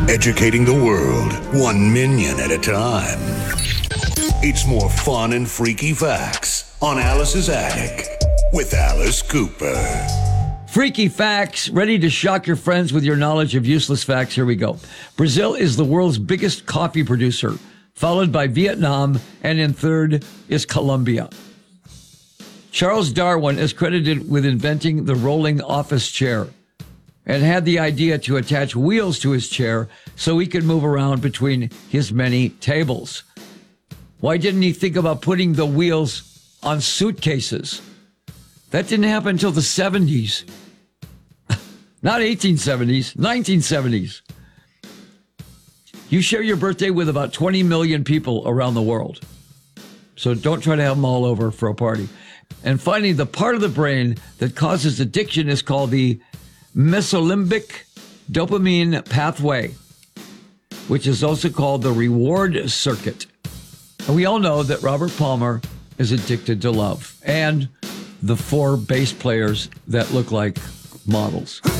Educating the world, 1 million at a time. It's more fun and freaky facts on Alice's Attic with Alice Cooper. Freaky facts, ready to shock your friends with your knowledge of useless facts. Here we go. Brazil is the world's biggest coffee producer, followed by Vietnam, and in third is Colombia. Charles Darwin is credited with inventing the rolling office chair and had the idea to attach wheels to his chair so he could move around between his many tables. Why didn't he think about putting the wheels on suitcases? That didn't happen until the 70s. Not 1870s, 1970s. You share your birthday with about 20 million people around the world. So don't try to have them all over for a party. And finally, the part of the brain that causes addiction is called the mesolimbic dopamine pathway, which is also called the reward circuit. And we all know that Robert Palmer is addicted to love and the 4 bass players that look like models.